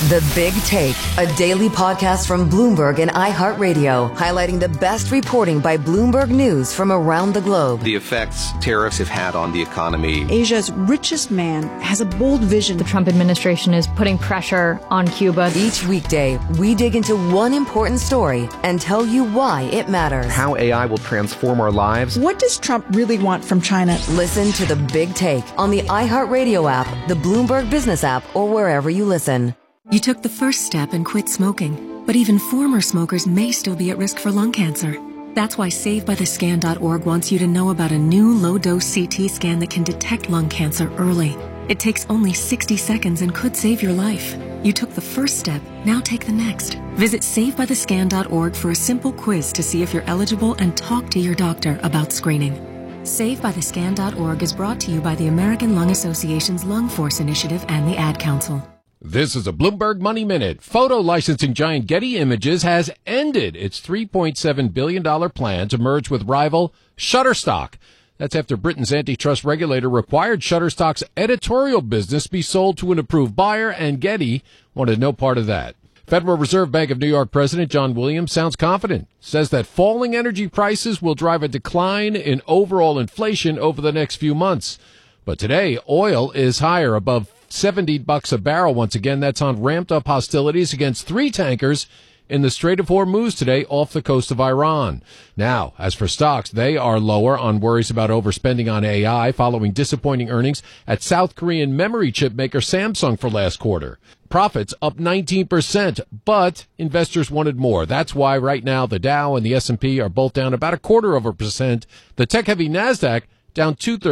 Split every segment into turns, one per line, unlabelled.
The Big Take, a daily podcast from Bloomberg and iHeartRadio, highlighting the best reporting by Bloomberg News from around the globe.
The effects tariffs have had on the economy.
Asia's richest man has a bold vision.
The Trump administration is putting pressure on Cuba.
Each weekday, we dig into one important story and tell you why it matters.
How AI will transform our lives.
What does Trump really want from China?
Listen to The Big Take on the iHeartRadio app, the Bloomberg Business app, or wherever you listen.
You took the first step and quit smoking, but even former smokers may still be at risk for lung cancer. That's why SaveByTheScan.org wants you to know about a new low-dose CT scan that can detect lung cancer early. It takes only 60 seconds and could save your life. You took the first step, now take the next. Visit SaveByTheScan.org for a simple quiz to see if you're eligible and talk to your doctor about screening. SaveByTheScan.org is brought to you by the American Lung Association's Lung Force Initiative and the Ad Council.
This is a Bloomberg Money Minute. Photo licensing giant Getty Images has ended its $3.7 billion plan to merge with rival Shutterstock. That's after Britain's antitrust regulator required Shutterstock's editorial business be sold to an approved buyer, and Getty wanted no part of that. Federal Reserve Bank of New York President John Williams sounds confident, says that falling energy prices will drive a decline in overall inflation over the next few months. But today, oil is higher, above $70 a barrel once again. That's on ramped up hostilities against 3 tankers in the Strait of Hormuz today off the coast of Iran. Now, as for stocks, they are lower on worries about overspending on AI following disappointing earnings at South Korean memory chip maker Samsung for last quarter. Profits up 19%, but investors wanted more. That's why right now the Dow and the S&P are both down about 0.25%. The tech-heavy NASDAQ down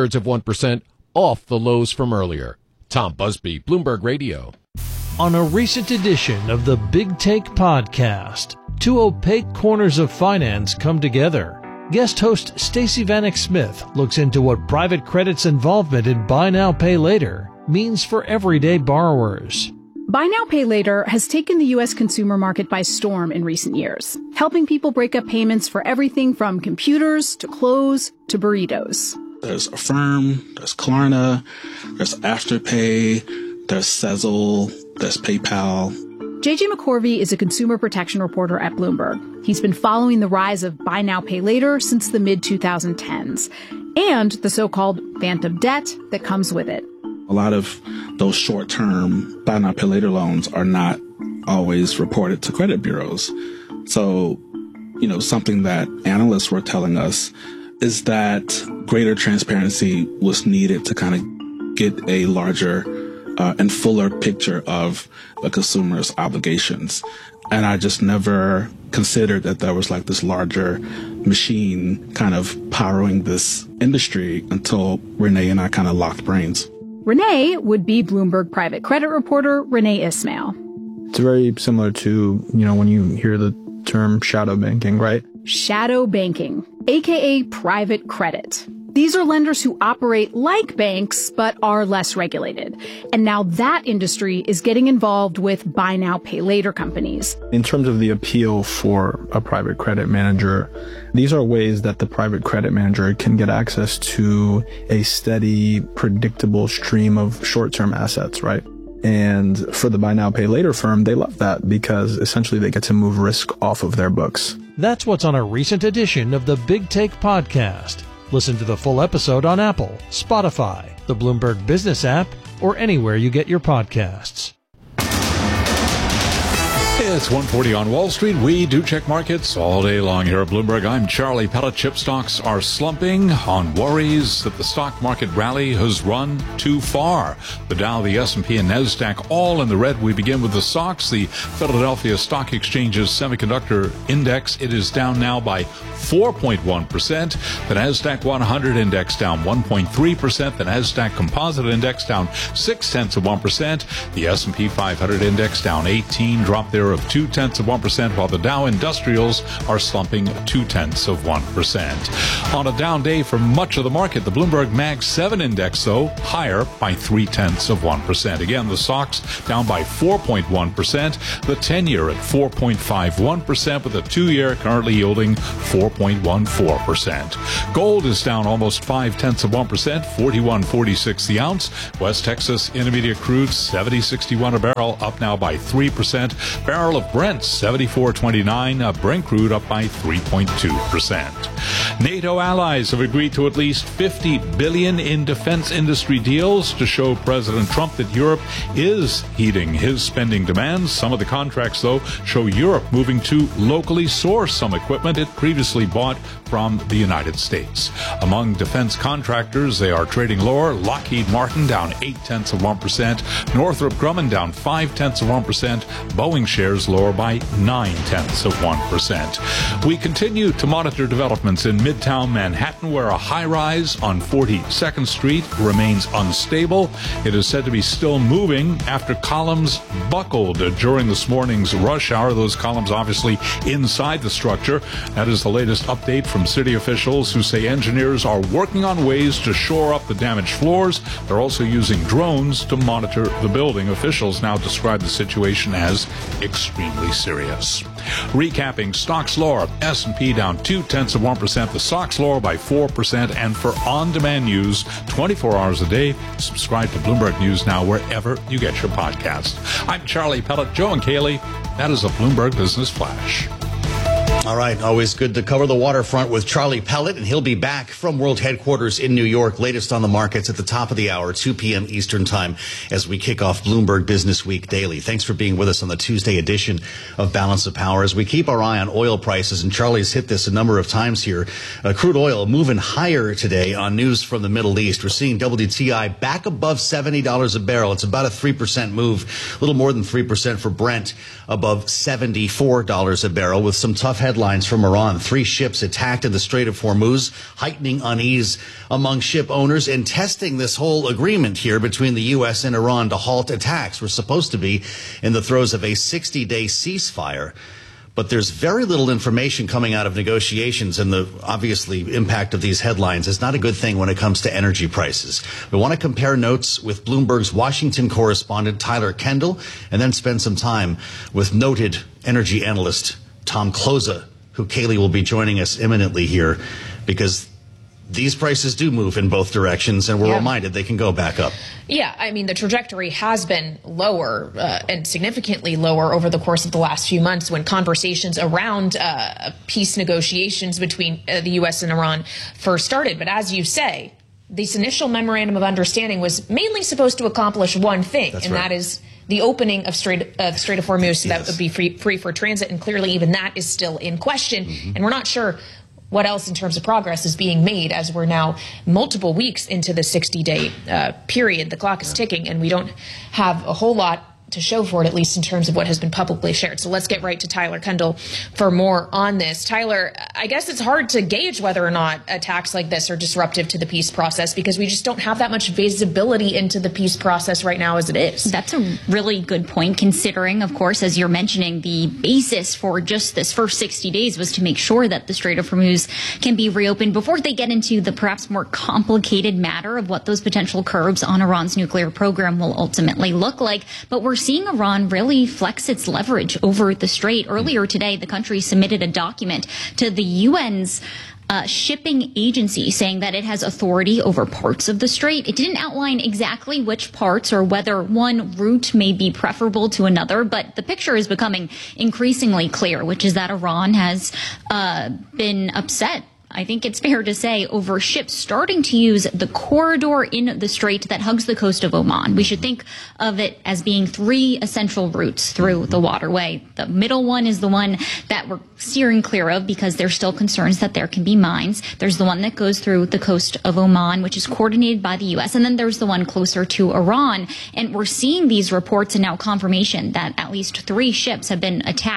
0.2% off the lows from earlier. Tom Busby, Bloomberg Radio.
On a recent edition of the Big Take podcast, 2 opaque corners of finance come together. Guest host Stacey Vanek Smith looks into what private credit's involvement in Buy Now, Pay Later means for everyday borrowers.
Buy Now, Pay Later has taken the U.S. consumer market by storm in recent years, helping people break up payments for everything from computers to clothes to burritos.
There's Affirm, there's Klarna, there's Afterpay, there's Sezzle, there's PayPal.
JJ McCorvey is a consumer protection reporter at Bloomberg. He's been following the rise of Buy Now, Pay Later since the mid-2010s and the so-called phantom debt that comes with it.
A lot of those short-term Buy Now, Pay Later loans are not always reported to credit bureaus. So, something that analysts were telling us is that greater transparency was needed to kind of get a larger and fuller picture of the consumer's obligations. And I just never considered that there was like this larger machine kind of powering this industry until Renee and I kind of locked brains.
Renee would be Bloomberg private credit reporter Renee Ismail.
It's very similar to, when you hear the term shadow banking, right?
Shadow banking, aka private credit. These are lenders who operate like banks, but are less regulated. And now that industry is getting involved with Buy Now, Pay Later companies.
In terms of the appeal for a private credit manager, these are ways that the private credit manager can get access to a steady, predictable stream of short-term assets, right? And for the Buy Now, Pay Later firm, they love that because essentially they get to move risk off of their books.
That's what's on a recent edition of the Big Take podcast. Listen to the full episode on Apple, Spotify, the Bloomberg Business app, or anywhere you get your podcasts.
It's 1:40 on Wall Street. We do check markets all day long here at Bloomberg. I'm Charlie Pellet. Chip stocks are slumping on worries that the stock market rally has run too far. The Dow, the S&P, and NASDAQ all in the red. We begin with the stocks. The Philadelphia Stock Exchange's Semiconductor Index, it is down now by 4.1%. The NASDAQ 100 Index down 1.3%. The NASDAQ Composite Index down 0.6%. The S&P 500 Index down 18, dropped there of 0.2%, while the Dow Industrials are slumping 0.2%. On a down day for much of the market, the Bloomberg Mag 7 index, though, higher by 0.3%. Again, the SOX down by 4.1%, the 10-year at 4.51%, with the 2-year currently yielding 4.14%. Gold is down almost 0.5%, $41.46 the ounce. West Texas Intermediate crude, $70.61 a barrel, up now by 3%. Barrel of Brent, $74.29. Brent crude up by 3.2%. NATO allies have agreed to at least $50 billion in defense industry deals to show President Trump that Europe is heeding his spending demands. Some of the contracts, though, show Europe moving to locally source some equipment it previously bought from the United States. Among defense contractors, they are trading lower. Lockheed Martin down 0.8%. Northrop Grumman down 0.5%. Boeing shares lower by 0.9%. We continue to monitor developments in Midtown Manhattan, where a high-rise on 42nd Street remains unstable. It is said to be still moving after columns buckled during this morning's rush hour. Those columns obviously inside the structure. That is the latest update from city officials, who say engineers are working on ways to shore up the damaged floors. They're also using drones to monitor the building. Officials now describe the situation as extremely serious. Recapping, stocks lower. S&P down 0.2%. The SOX lower by 4%. And for on-demand news 24 hours a day, subscribe to Bloomberg News Now wherever you get your podcasts. I'm Charlie Pellet. Joe and Kaylee, that is a Bloomberg Business Flash.
All right, always good to cover the waterfront with Charlie Pellet, and he'll be back from World Headquarters in New York. Latest on the markets at the top of the hour, 2 p.m. Eastern Time, as we kick off Bloomberg Business Week Daily. Thanks for being with us on the Tuesday edition of Balance of Power. As we keep our eye on oil prices, and Charlie's hit this a number of times here, crude oil moving higher today on news from the Middle East. We're seeing WTI back above $70 a barrel. It's about a 3% move, a little more than 3% for Brent, above $74 a barrel, with some tough headlines from Iran. 3 ships attacked in the Strait of Hormuz, heightening unease among ship owners and testing this whole agreement here between the U.S. and Iran to halt attacks. We're supposed to be in the throes of a 60-day ceasefire. But there's very little information coming out of negotiations, and the obviously impact of these headlines is not a good thing when it comes to energy prices. We want to compare notes with Bloomberg's Washington correspondent Tyler Kendall, and then spend some time with noted energy analyst Tom Kloza, who Kaylee will be joining us imminently here, because these prices do move in both directions, and we're reminded they can go back up.
Yeah, I mean, the trajectory has been lower and significantly lower over the course of the last few months, when conversations around peace negotiations between the U.S. and Iran first started. But as you say, this initial memorandum of understanding was mainly supposed to accomplish one thing, that is the opening of Strait of Hormuz, so that would be free for transit. And clearly even that is still in question. And we're not sure what else in terms of progress is being made, as we're now multiple weeks into the 60-day period. The clock is ticking, and we don't have a whole lot to show for it, at least in terms of what has been publicly shared. So let's get right to Tyler Kendall for more on this. Tyler, I guess it's hard to gauge whether or not attacks like this are disruptive to the peace process, because we just don't have that much visibility into the peace process right now as it is.
That's a really good point, considering, of course, as you're mentioning, the basis for just this first 60 days was to make sure that the Strait of Hormuz can be reopened before they get into the perhaps more complicated matter of what those potential curbs on Iran's nuclear program will ultimately look like. But we're seeing Iran really flex its leverage over the strait. Earlier today, the country submitted a document to the UN's shipping agency saying that it has authority over parts of the strait. It didn't outline exactly which parts or whether one route may be preferable to another, but the picture is becoming increasingly clear, which is that Iran has been upset, I think it's fair to say, over ships starting to use the corridor in the strait that hugs the coast of Oman. We should think of it as being 3 essential routes through the waterway. The middle one is the one that we're steering clear of because there's still concerns that there can be mines. There's the one that goes through the coast of Oman, which is coordinated by the U.S., and then there's the one closer to Iran. And we're seeing these reports and now confirmation that at least 3 ships have been attacked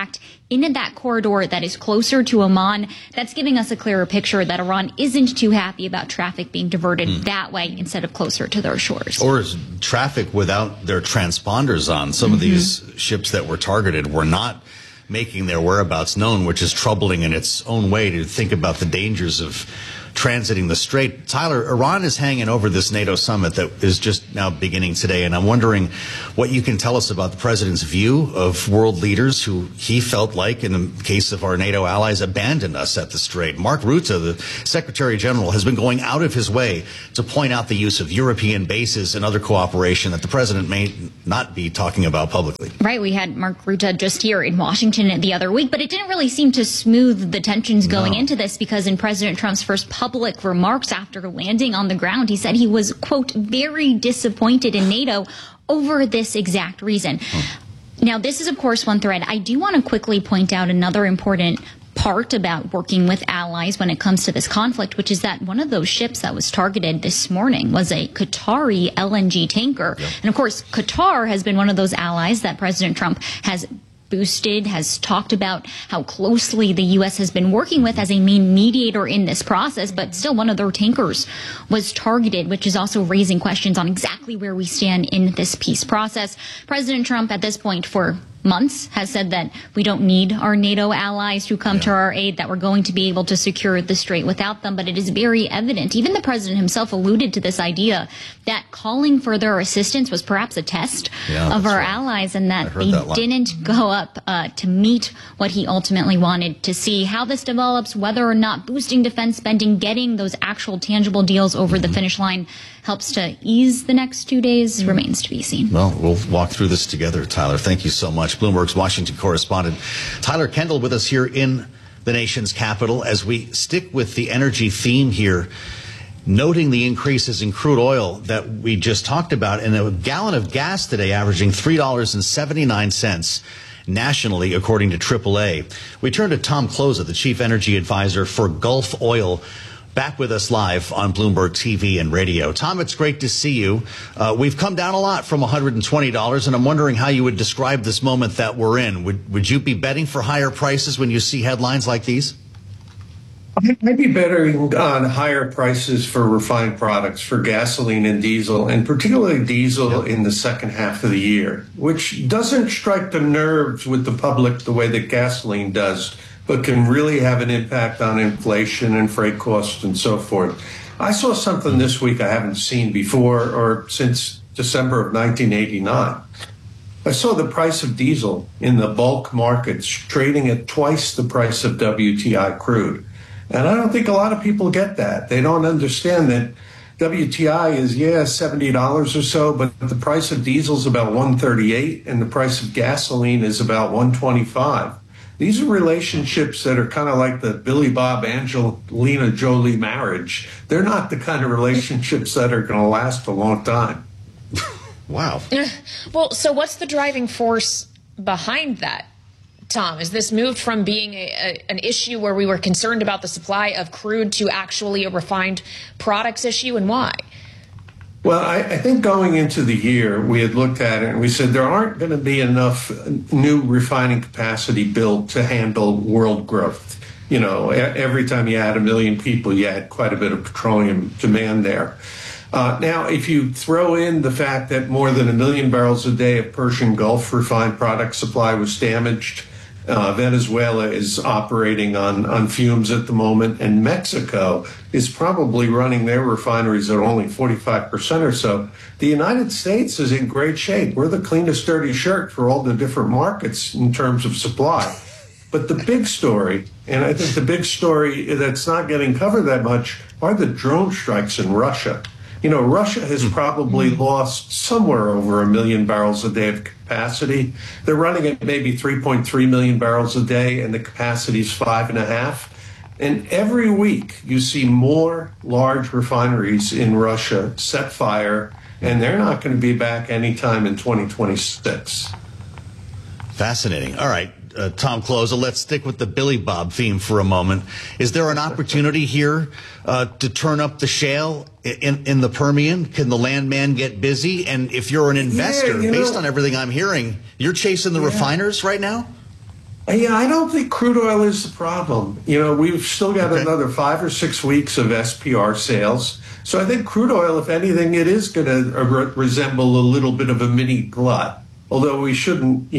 in that corridor that is closer to Oman, that's giving us a clearer picture that Iran isn't too happy about traffic being diverted that way instead of closer to their shores.
Or traffic without their transponders on. Some of these ships that were targeted were not making their whereabouts known, which is troubling in its own way to think about the dangers of transiting the Strait. Tyler, Iran is hanging over this NATO summit that is just now beginning today, and I'm wondering what you can tell us about the president's view of world leaders who he felt like, in the case of our NATO allies, abandoned us at the Strait. Mark Rutte, the Secretary General, has been going out of his way to point out the use of European bases and other cooperation that the president may not be talking about publicly.
Right, we had Mark Rutte just here in Washington the other week, but it didn't really seem to smooth the tensions going into this, because in President Trump's first public remarks after landing on the ground, he said he was, quote, very disappointed in NATO over this exact reason. Now, this is, of course, one thread. I do want to quickly point out another important part about working with allies when it comes to this conflict, which is that one of those ships that was targeted this morning was a Qatari LNG tanker. And, of course, Qatar has been one of those allies that President Trump has boosted, has talked about how closely the U.S. has been working with as a main mediator in this process, but still one of their tankers was targeted, which is also raising questions on exactly where we stand in this peace process. President Trump, at this point, for months, has said that we don't need our NATO allies to come to our aid, that we're going to be able to secure the Strait without them. But it is very evident, even the president himself alluded to this idea, that calling for their assistance was perhaps a test of our allies, and that they didn't go up to meet what he ultimately wanted to see. How this develops, whether or not boosting defense spending, getting those actual tangible deals over the finish line helps to ease the next 2 days, remains to be seen.
Well, we'll walk through this together, Tyler. Thank you so much. Bloomberg's Washington correspondent Tyler Kendall with us here in the nation's capital as we stick with the energy theme here, noting the increases in crude oil that we just talked about, and a gallon of gas today averaging $3.79 nationally, according to AAA. We turn to Tom Kloza, the chief energy advisor for Gulf Oil, back with us live on Bloomberg TV and radio. Tom, it's great to see you. We've come down a lot from $120, and I'm wondering how you would describe this moment that we're in. Would you be betting for higher prices when you see headlines like these?
I'd be betting on higher prices for refined products, for gasoline and diesel, and particularly diesel in the second half of the year, which doesn't strike the nerves with the public the way that gasoline does, but can really have an impact on inflation and freight costs and so forth. I saw something this week I haven't seen before or since December of 1989. I saw the price of diesel in the bulk markets trading at twice the price of WTI crude. And I don't think a lot of people get that. They don't understand that WTI is, $70 or so, but the price of diesel is about $138 and the price of gasoline is about $125. These are relationships that are kind of like the Billy Bob Angelina Jolie marriage. They're not the kind of relationships that are going to last a long time.
Wow.
Well, so what's the driving force behind that, Tom? Is this moved from being an issue where we were concerned about the supply of crude to actually a refined products issue, and why?
Well, I think going into the year, we had looked at it and we said there aren't going to be enough new refining capacity built to handle world growth. You know, every time you add 1 million people, you add quite a bit of petroleum demand there. Now, if you throw in the fact that more than 1 million barrels a day of Persian Gulf refined product supply was damaged, Venezuela is operating on fumes at the moment, and Mexico is probably running their refineries at only 45% or so. The United States is in great shape. We're the cleanest dirty shirt for all the different markets in terms of supply. But the big story, and I think the big story that's not getting covered that much, are the drone strikes in Russia. You know, Russia has probably lost somewhere over 1 million barrels a day of capacity. They're running at maybe 3.3 million barrels a day, and the capacity is 5.5. And every week you see more large refineries in Russia set fire, and they're not going to be back anytime in 2026.
Fascinating. All right. Tom Kloza, let's stick with the Billy Bob theme for a moment. Is there an opportunity here to turn up the shale in the Permian? Can the landman get busy? And if you're an investor, based on everything I'm hearing, you're chasing the refiners right now?
Yeah, I don't think crude oil is the problem. We've still got another 5 or 6 weeks of SPR sales. So I think crude oil, if anything, it is going to resemble a little bit of a mini glut. Although we shouldn't,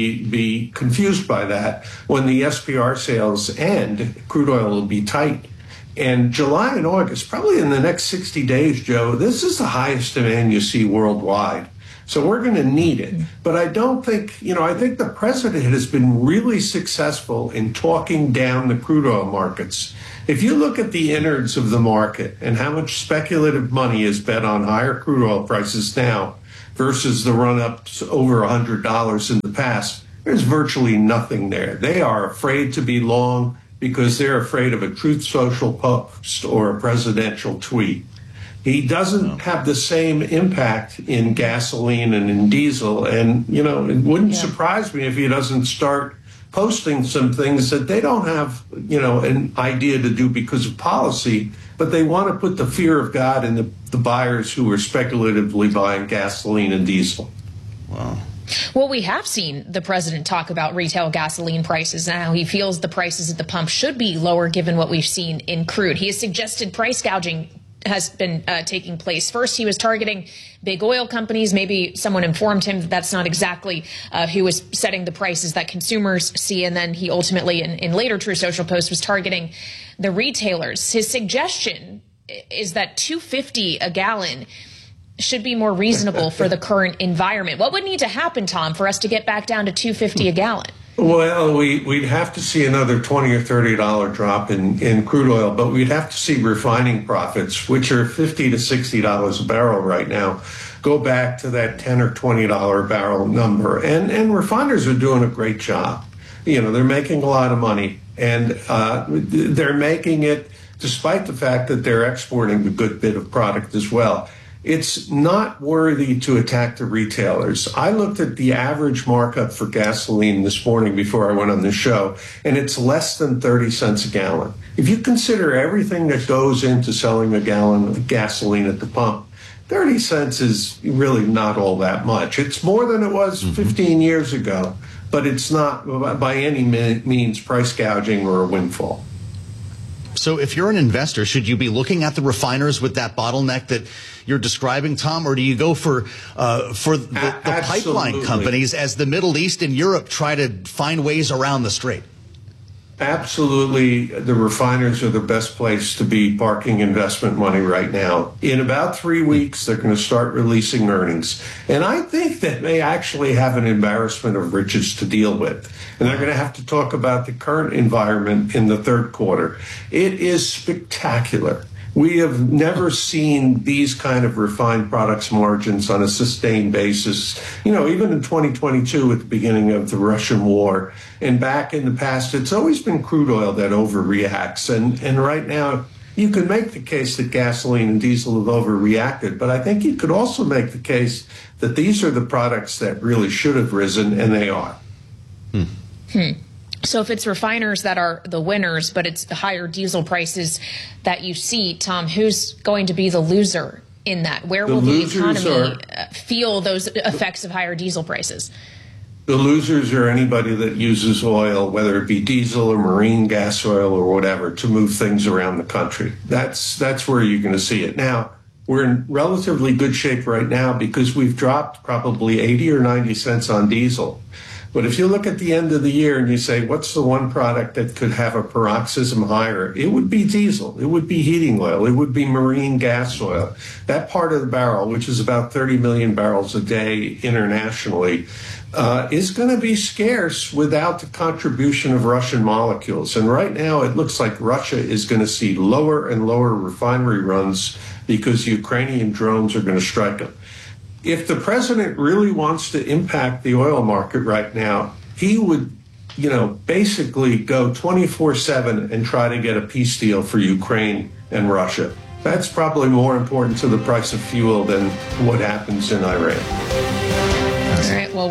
be confused by that. When the SPR sales end, crude oil will be tight. And July and August, probably in the next 60 days, Joe, this is the highest demand you see worldwide. So we're going to need it. But I don't think, I think the president has been really successful in talking down the crude oil markets. If you look at the innards of the market and how much speculative money is bet on higher crude oil prices now versus the run-ups over $100 in the past, there's virtually nothing there. They are afraid to be long because they're afraid of a Truth Social post or a presidential tweet. He doesn't have the same impact in gasoline and in diesel. And, it wouldn't surprise me if he doesn't start posting some things that they don't have, an idea to do because of policy, but they want to put the fear of God in the buyers who are speculatively buying gasoline and diesel.
Wow.
Well, we have seen the president talk about retail gasoline prices and how he feels the prices at the pump should be lower given what we've seen in crude. He has suggested price gouging has been taking place. First, he was targeting big oil companies. Maybe someone informed him that that's not exactly who was setting the prices that consumers see. And then he ultimately, in later True Social posts, was targeting the retailers. His suggestion is that $2.50 a gallon should be more reasonable for the current environment. What would need to happen, Tom, for us to get back down to $2.50 a gallon?
Well, we'd have to see another $20 or $30 drop in crude oil, but we'd have to see refining profits, which are $50 to $60 a barrel right now, go back to that $10 or $20 barrel number. And refiners are doing a great job. They're making a lot of money, and they're making it despite the fact that they're exporting a good bit of product as well. It's not worthy to attack the retailers. I looked at the average markup for gasoline this morning before I went on the show, and it's less than 30 cents a gallon. If you consider everything that goes into selling a gallon of gasoline at the pump, 30 cents is really not all that much. It's more than it was 15 years ago, but it's not by any means price gouging or a windfall.
So if you're an investor, should you be looking at the refiners with that bottleneck that you're describing, Tom, or do you go for the pipeline companies as the Middle East and Europe try to find ways around the strait?
Absolutely, the refiners are the best place to be parking investment money right now. In about 3 weeks, they're going to start releasing earnings. And I think that may actually have an embarrassment of riches to deal with. And they're going to have to talk about the current environment in the third quarter. It is spectacular. We have never seen these kind of refined products margins on a sustained basis. Even in 2022 at the beginning of the Russian war and back in the past, it's always been crude oil that overreacts. And right now, you could make the case that gasoline and diesel have overreacted, but I think you could also make the case that these are the products that really should have risen, and they are.
So if it's refiners that are the winners, but it's the higher diesel prices that you see, Tom, who's going to be the loser in that? Where will the economy feel those effects of higher diesel prices?
The losers are anybody that uses oil, whether it be diesel or marine gas oil or whatever, to move things around the country. That's where you're going to see it. Now, we're in relatively good shape right now because we've dropped probably 80 or 90 cents on diesel. But if you look at the end of the year and you say, what's the one product that could have a paroxysm higher? It would be diesel. It would be heating oil. It would be marine gas oil. That part of the barrel, which is about 30 million barrels a day internationally, is going to be scarce without the contribution of Russian molecules. And right now it looks like Russia is going to see lower and lower refinery runs because Ukrainian drones are going to strike them. If the president really wants to impact the oil market right now, he would, basically go 24/7 and try to get a peace deal for Ukraine and Russia. That's probably more important to the price of fuel than what happens in Iran.
All right. Well, we'll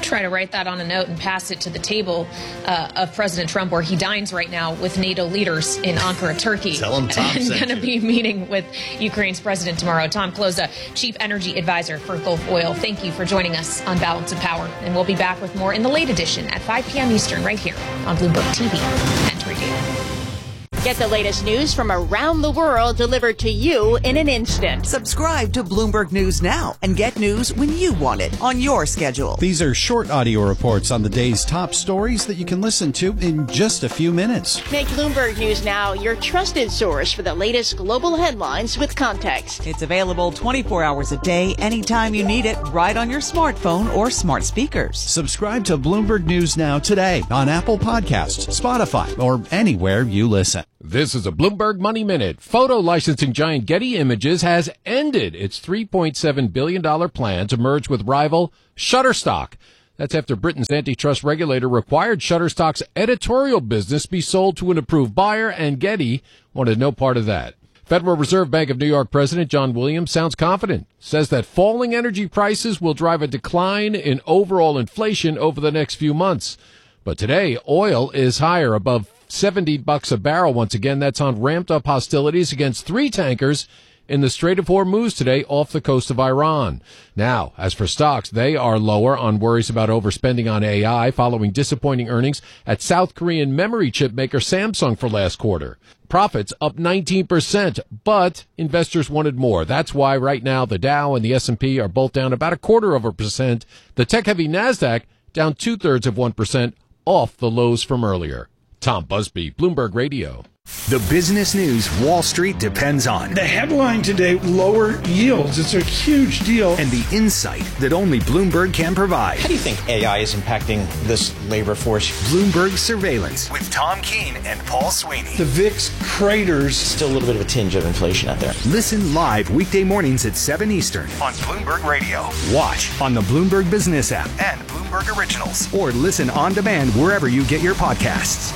try to write that on a note and pass it to the table of President Trump, where he dines right now with NATO leaders in Ankara, Turkey.
Tell him Tom
and
sent
going to be meeting with Ukraine's president tomorrow. Tom Kloza, Chief Energy Advisor for Gulf Oil. Thank you for joining us on Balance of Power. And we'll be back with more in the late edition at 5 p.m. Eastern right here on Bloomberg TV and Radio.
Get the latest news from around the world delivered to you in an instant.
Subscribe to Bloomberg News now and get news when you want it on your schedule.
These are short audio reports on the day's top stories that you can listen to in just a few minutes.
Make Bloomberg News now your trusted source for the latest global headlines with context.
It's available 24 hours a day, anytime you need it, right on your smartphone or smart speakers.
Subscribe to Bloomberg News now today on Apple Podcasts, Spotify, or anywhere you listen.
This is a Bloomberg Money Minute. Photo licensing giant Getty Images has ended its $3.7 billion plan to merge with rival Shutterstock. That's after Britain's antitrust regulator required Shutterstock's editorial business be sold to an approved buyer, and Getty wanted no part of that. Federal Reserve Bank of New York President John Williams sounds confident, says that falling energy prices will drive a decline in overall inflation over the next few months. But today, oil is higher, above $70 a barrel once again. That's on ramped up hostilities against 3 tankers in the Strait of Hormuz today off the coast of Iran. Now, as for stocks, they are lower on worries about overspending on AI following disappointing earnings at South Korean memory chip maker Samsung for last quarter. Profits up 19%, but investors wanted more. That's why right now the Dow and the S&P are both down about 0.25%. The tech-heavy NASDAQ down 0.2%, off the lows from earlier. Tom Busby, Bloomberg Radio.
The business news Wall Street depends on.
The headline today, lower yields. It's a huge deal.
And the insight that only Bloomberg can provide.
How do you think AI is impacting this labor force?
Bloomberg Surveillance with Tom Keene and Paul Sweeney.
The VIX craters.
Still a little bit of a tinge of inflation out there.
Listen live weekday mornings at 7 Eastern on Bloomberg Radio. Watch on the Bloomberg Business app and Bloomberg Originals. Or listen on demand wherever you get your podcasts.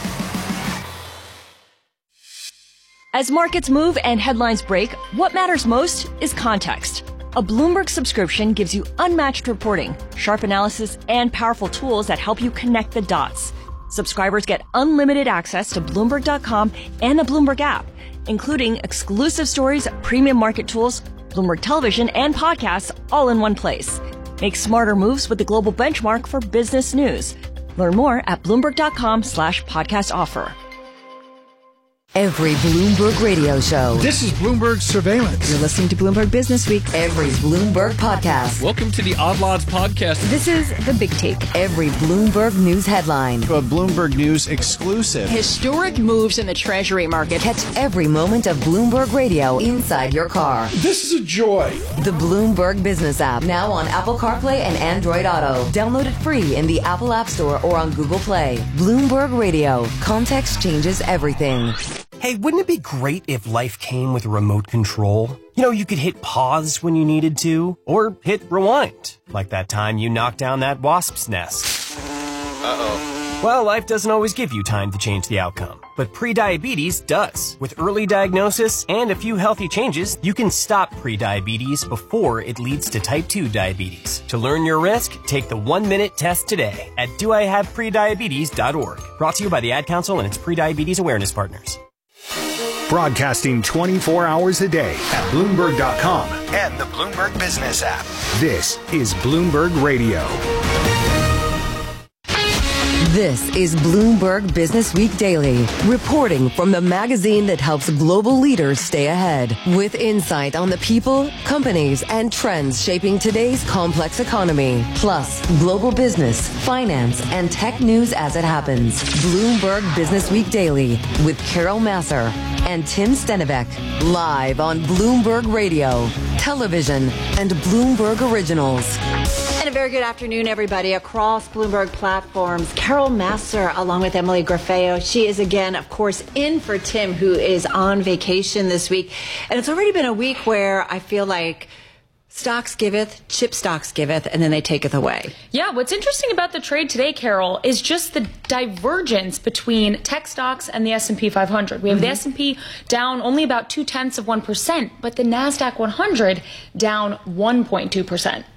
As markets move and headlines break, what matters most is context. A Bloomberg subscription gives you unmatched reporting, sharp analysis, and powerful tools that help you connect the dots. Subscribers get unlimited access to Bloomberg.com and the Bloomberg app, including exclusive stories, premium market tools, Bloomberg television, and podcasts all in one place. Make smarter moves with the global benchmark for business news. Learn more at Bloomberg.com/podcast offer.
Every Bloomberg radio show.
This is Bloomberg Surveillance.
You're listening to Bloomberg Business Week.
Every Bloomberg podcast.
Welcome to the Odd Lots podcast.
This is The Big Take.
Every Bloomberg news headline.
A Bloomberg News exclusive.
Historic moves in the Treasury market.
Catch every moment of Bloomberg radio inside your car.
This is a joy.
The Bloomberg Business app, now on Apple CarPlay and Android Auto. Download it free in the Apple App Store or on Google Play. Bloomberg Radio. Context changes everything.
Hey, wouldn't it be great if life came with a remote control? You know, you could hit pause when you needed to, or hit rewind, like that time you knocked down that wasp's nest.
Uh-oh.
Well, life doesn't always give you time to change the outcome, but prediabetes does. With early diagnosis and a few healthy changes, you can stop prediabetes before it leads to type 2 diabetes. To learn your risk, take the 1-minute test today at doihaveprediabetes.org. Brought to you by the Ad Council and its prediabetes awareness partners.
Broadcasting 24 hours a day at Bloomberg.com and the Bloomberg Business app. This is Bloomberg Radio.
This is Bloomberg Business Week Daily, reporting from the magazine that helps global leaders stay ahead, with insight on the people, companies, and trends shaping today's complex economy, plus global business, finance, and tech news as it happens. Bloomberg Business Week Daily with Carol Massar and Tim Stenivek, live on Bloomberg Radio, television, and Bloomberg Originals.
And a very good afternoon, everybody, across Bloomberg platforms. Carol Massar, along with Emily Grafeo. She is again, of course, in for Tim, who is on vacation this week. And it's already been a week where I feel like stocks giveth, chip stocks giveth, and then they taketh away.
Yeah, what's interesting about the trade today, Carol, is just the divergence between tech stocks and the S&P 500. We have the S&P down only about 0.2%, but the NASDAQ 100 down 1.2%.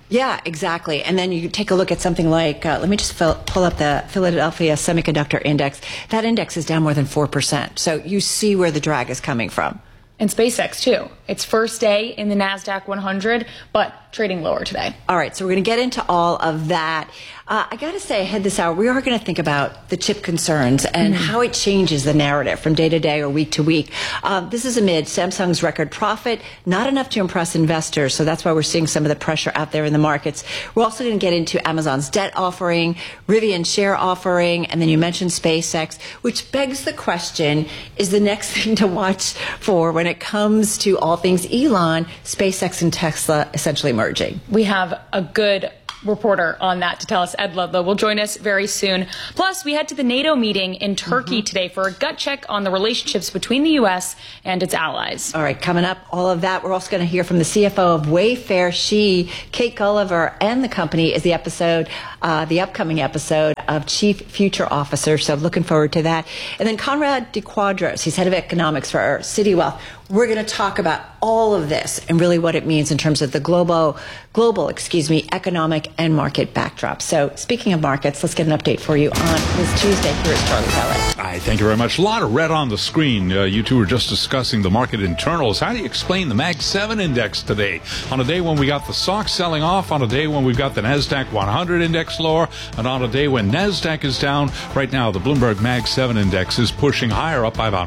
Yeah, exactly. And then you take a look at something like, let me just pull up the Philadelphia Semiconductor Index. That index is down more than 4%. So you see where the drag is coming from.
And SpaceX, too. It's first day in the NASDAQ 100, but trading lower today.
All right, so we're going to get into all of that. I got to say, ahead this hour, we are going to think about the chip concerns and how it changes the narrative from day to day or week to week. This is amid Samsung's record profit, not enough to impress investors, so that's why we're seeing some of the pressure out there in the markets. We're also going to get into Amazon's debt offering, Rivian share offering, and then you mentioned SpaceX, which begs the question, is the next thing to watch for when it comes to all things Elon, SpaceX and Tesla essentially merging?
We have a good reporter on that to tell us. Ed Ludlow will join us very soon. Plus, we head to the NATO meeting in Turkey today for a gut check on the relationships between the U.S. and its allies.
All right, coming up, all of that. We're also going to hear from the CFO of Wayfair. Kate Gulliver, and the company is the upcoming episode of Chief Future Officer. So looking forward to that. And then Conrad DeQuadros, he's head of economics for Citi Wealth. We're going to talk about all of this and really what it means in terms of the global, economic and market backdrop. So speaking of markets, let's get an update for you on this Tuesday. Here is Charlie Pellet.
Hi, thank you very much. A lot of red on the screen. You two were just discussing the market internals. How do you explain the Mag 7 index today? On a day when we got the SOX selling off, on a day when we've got the NASDAQ 100 index lower, and on a day when NASDAQ is down, right now the Bloomberg Mag 7 index is pushing higher up by about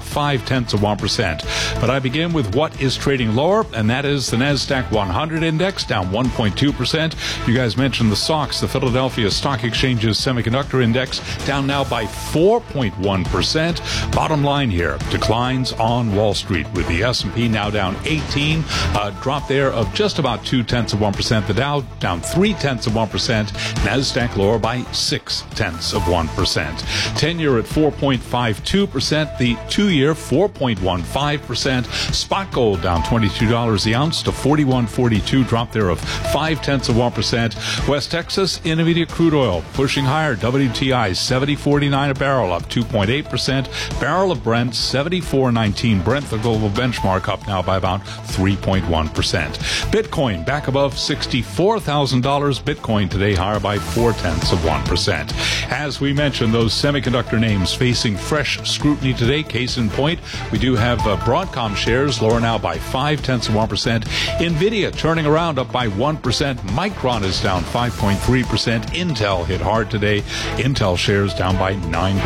0.5%. But I begin with what is trading lower, and that is the NASDAQ 100 index, down 1.2%. You guys mentioned the SOX, the Philadelphia Stock Exchange's semiconductor index, down now by 4.1%. Bottom line here, declines on Wall Street, with the S&P now down 18, a drop there of just about 0.2%. The Dow down 0.3%. NASDAQ lower by 0.6%. 10-year at 4.52%. The 2-year 4.15%. Spot gold down $22 the ounce to $41.42, drop there of 0.5%. West Texas intermediate crude oil pushing higher. WTI $70.49 a barrel, up 2.8%. Barrel of Brent $74.19. Brent, the global benchmark, up now by about 3.1%. Bitcoin back above $64,000. Bitcoin today higher by 0.4%. As we mentioned, those semiconductor names facing fresh scrutiny today. Case in point, we do have Broadcom shares lower now by 0.5%. Nvidia turning around, up by 1%. Micron is down 5.3%. Intel hit hard today. Intel shares down by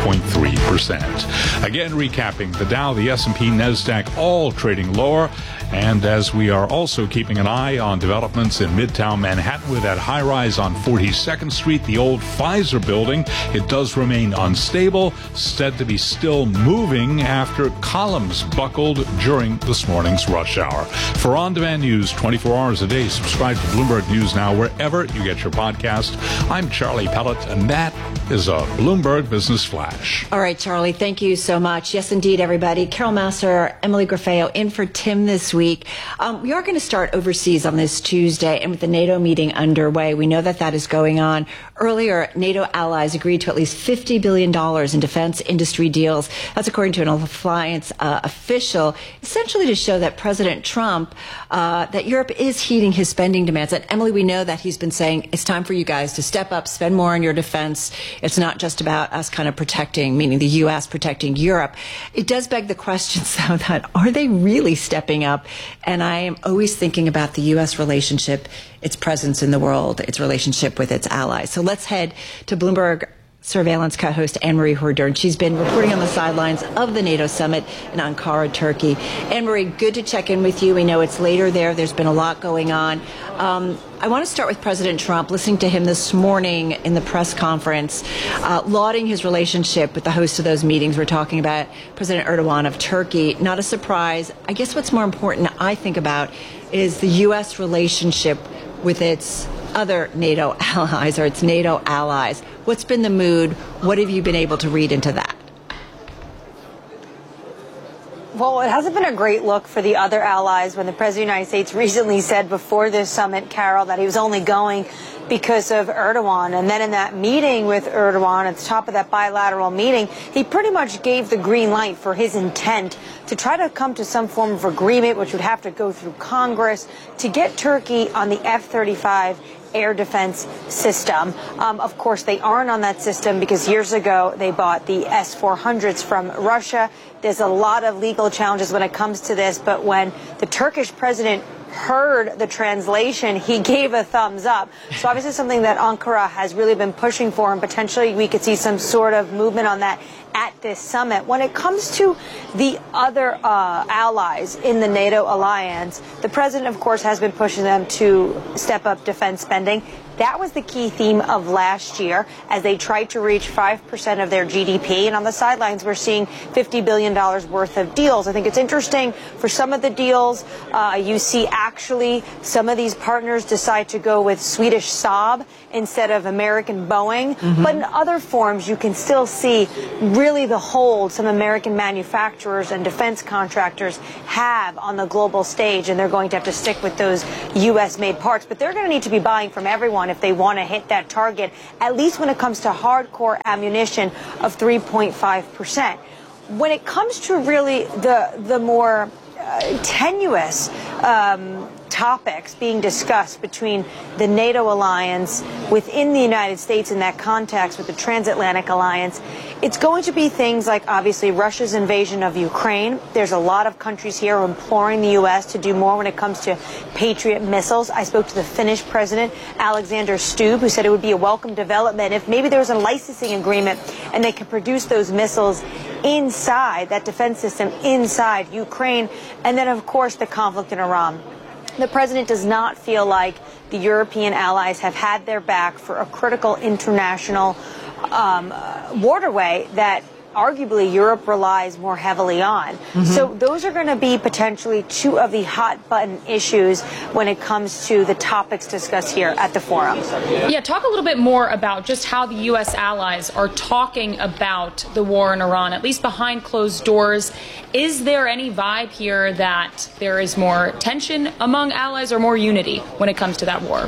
9.3%. Again, recapping, the Dow, the S&P, NASDAQ all trading lower. And as we are also keeping an eye on developments in Midtown Manhattan with that high-rise on 42nd Street, the old Pfizer building, it does remain unstable, said to be still moving after columns buckled during this morning's rush hour. For on-demand news 24 hours a day, subscribe to Bloomberg News Now wherever you get your podcast. I'm Charlie Pellet, and that is a Bloomberg Business Flash.
All right, Charlie, thank you so much. Yes, indeed, everybody. Carol Massar, Emily Grafeo in for Tim this week. We are going to start overseas on this Tuesday, and with the NATO meeting underway, we know that is going on. Earlier, NATO allies agreed to at least $50 billion in defense industry deals. That's according to an alliance official, essentially to show that President Trump, that Europe is heeding his spending demands. And Emily, we know that he's been saying it's time for you guys to step up, spend more on your defense. It's not just about us kind of protecting, meaning the U.S. protecting Europe. It does beg the question, though, that are they really stepping up? And I am always thinking about the U.S. relationship, its presence in the world, its relationship with its allies. So let's head to Bloomberg Surveillance co-host Anne-Marie Hordern. She's been reporting on the sidelines of the NATO summit in Ankara, Turkey. Anne-Marie, good to check in with you. We know it's later there. There's been a lot going on. I want to start with President Trump, listening to him this morning in the press conference, lauding his relationship with the host of those meetings. We're talking about President Erdogan of Turkey. Not a surprise. I guess what's more important, I think about, is the U.S. relationship with its other NATO allies or its NATO allies. What's been the mood? What have you been able to read into that?
Well, it hasn't been a great look for the other allies when the President of the United States recently said before this summit, Carol, that he was only going because of Erdogan. And then in that meeting with Erdogan, at the top of that bilateral meeting, he pretty much gave the green light for his intent to try to come to some form of agreement, which would have to go through Congress, to get Turkey on the F-35 air defense system. Of course, they aren't on that system because years ago they bought the S-400s from Russia. There's a lot of legal challenges when it comes to this, but when the Turkish president heard the translation, he gave a thumbs up. So obviously something that Ankara has really been pushing for, and potentially we could see some sort of movement on that at this summit. When it comes to the other allies in the NATO alliance, the president, of course, has been pushing them to step up defense spending. That was the key theme of last year as they tried to reach 5% of their GDP. And on the sidelines, we're seeing $50 billion worth of deals. I think it's interesting for some of the deals, you see actually some of these partners decide to go with Swedish Saab instead of American Boeing. But in other forms, you can still see really the hold some American manufacturers and defense contractors have on the global stage. And they're going to have to stick with those U.S.-made parts. But they're going to need to be buying from everyone if they want to hit that target, at least when it comes to hardcore ammunition of 3.5%. When it comes to really the more tenuous topics being discussed between the NATO alliance within the United States in that context with the transatlantic alliance, it's going to be things like obviously Russia's invasion of Ukraine. There's a lot of countries here imploring the U.S. to do more when it comes to Patriot missiles. I spoke to the Finnish president, Alexander Stubb, who said it would be a welcome development if maybe there was a licensing agreement and they could produce those missiles inside that defense system inside Ukraine. And then, of course, the conflict in Iran. The president does not feel like the European allies have had their back for a critical international waterway that arguably Europe relies more heavily on. So those are going to be potentially two of the hot button issues when it comes to the topics discussed here at the forum.
Yeah, talk a little bit more about just how the U.S. allies are talking about the war in Iran, at least behind closed doors. Is there any vibe here that there is more tension among allies or more unity when it comes to that war?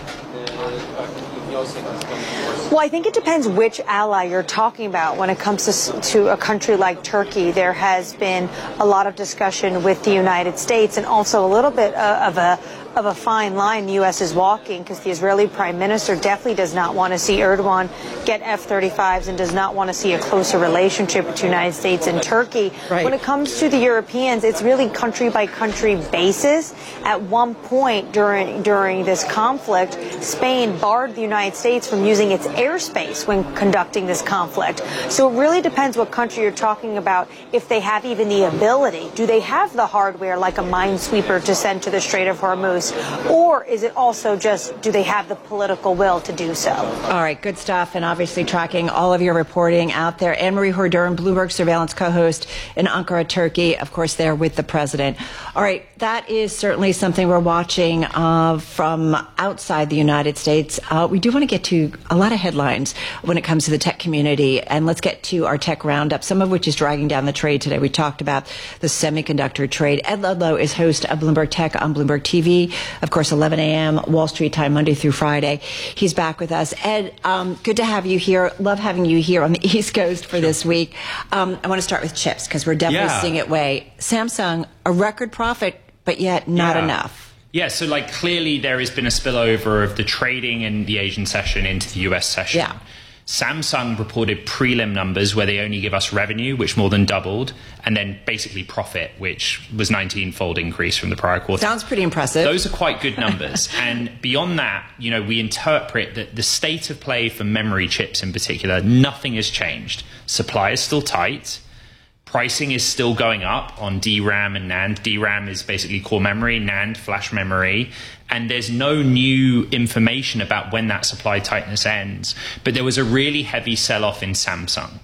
Well, I think it depends which ally you're talking about. When it comes to a country like Turkey, there has been a lot of discussion with the United States and also a little bit of a fine line the U.S. is walking, because the Israeli prime minister definitely does not want to see Erdogan get F-35s and does not want to see a closer relationship with the United States and Turkey. Right. When it comes to the Europeans, it's really country by country basis. At one point during this conflict, Spain barred the United States from using its airspace when conducting this conflict. So it really depends what country you're talking about, if they have even the ability. Do they have the hardware like a minesweeper to send to the Strait of Hormuz? Or is it also just, do they have the political will to do so?
All right, good stuff. And obviously tracking all of your reporting out there. Anne-Marie Hordern, Bloomberg surveillance co-host in Ankara, Turkey, of course, there with the president. All right, that is certainly something we're watching from outside the United States. We do want to get to a lot of headlines when it comes to the tech community. And let's get to our tech roundup, some of which is dragging down the trade today. We talked about the semiconductor trade. Ed Ludlow is host of Bloomberg Tech on Bloomberg TV. Of course, 11 a.m. Wall Street time, Monday through Friday. He's back with us. Ed, good to have you here. Love having you here on the East Coast for this week. I want to start with chips because we're definitely seeing it way. Samsung, a record profit, but yet not enough.
Yeah, so clearly there has been a spillover of the trading in the Asian session into the US session. Yeah. Samsung reported prelim numbers where they only give us revenue, which more than doubled, and then basically profit, which was 19-fold increase from the prior quarter.
Sounds pretty impressive.
Those are quite good numbers. And beyond that, we interpret that the state of play for memory chips in particular, nothing has changed. Supply is still tight. Pricing is still going up on DRAM and NAND. DRAM is basically core memory, NAND, flash memory. And there's no new information about when that supply tightness ends. But there was a really heavy sell-off in Samsung.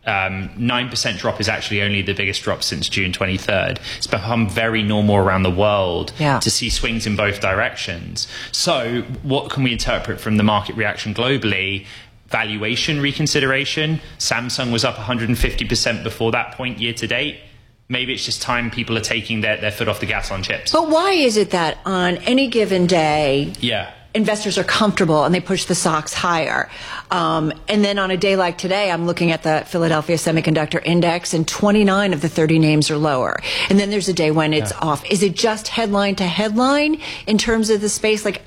9% drop is actually only the biggest drop since June 23rd. It's become very normal around the world to see swings in both directions. So what can we interpret from the market reaction globally? Valuation reconsideration. Samsung was up 150% before that point year to date. Maybe it's just time people are taking their foot off the gas on chips.
But why is it that on any given day, investors are comfortable and they push the stocks higher? And then on a day like today, I'm looking at the Philadelphia Semiconductor Index and 29 of the 30 names are lower. And then there's a day when it's off. Is it just headline to headline in terms of the space?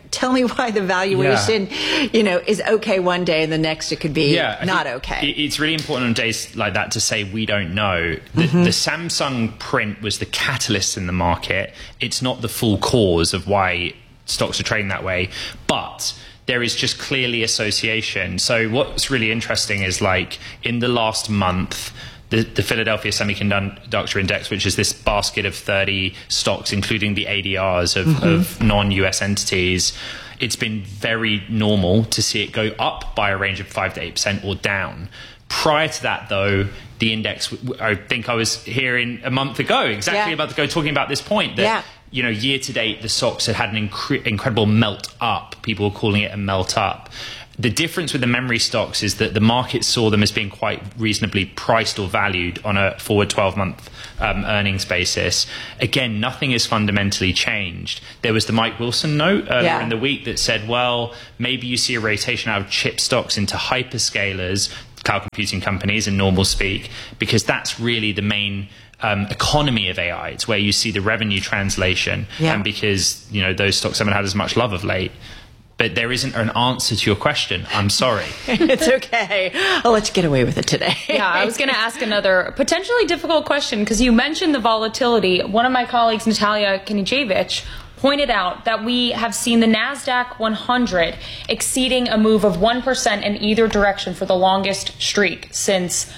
tell me why the valuation, is okay one day and the next it could be not okay.
It's really important on days like that to say we don't know. The Samsung print was the catalyst in the market. It's not the full cause of why stocks are trading that way, but there is just clearly association. So what's really interesting is, like, in the last month, the Philadelphia Semiconductor Index, which is this basket of 30 stocks, including the ADRs of non-US entities, it's been very normal to see it go up by a range of 5 to 8% or down. Prior to that, though, the index, I think I was hearing a month ago, about to go talking about this point, that year to date, the stocks had an incredible melt up. People were calling it a melt up. The difference with the memory stocks is that the market saw them as being quite reasonably priced or valued on a forward 12-month earnings basis. Again, nothing has fundamentally changed. There was the Mike Wilson note earlier in the week that said, well, maybe you see a rotation out of chip stocks into hyperscalers, cloud computing companies in normal speak, because that's really the main economy of AI. It's where you see the revenue translation, and because those stocks haven't had as much love of late. But there isn't an answer to your question. I'm sorry.
It's okay. I'll let you get away with it today.
I was going to ask another potentially difficult question, because you mentioned the volatility. One of my colleagues, Natalia Kinijevic, pointed out that we have seen the NASDAQ 100 exceeding a move of 1% in either direction for the longest streak since